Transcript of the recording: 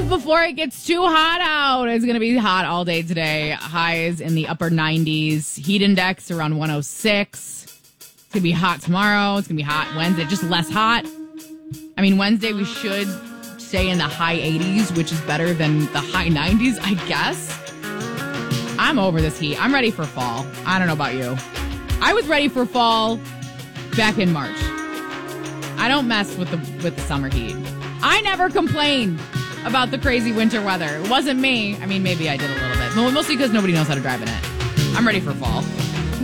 drive before it gets too hot out. It's going to be hot all day today. Highs in the upper 90s. Heat index around 106. It's going to be hot tomorrow. It's going to be hot Wednesday, just less hot. I mean, Wednesday we should stay in the high 80s, which is better than the high 90s, I guess. I'm over this heat. I'm ready for fall. I don't know about you. I was ready for fall back in March. I don't mess with the summer heat. I never complained about the crazy winter weather. It wasn't me. I mean, maybe I did a little bit. Mostly because nobody knows how to drive in it. I'm ready for fall.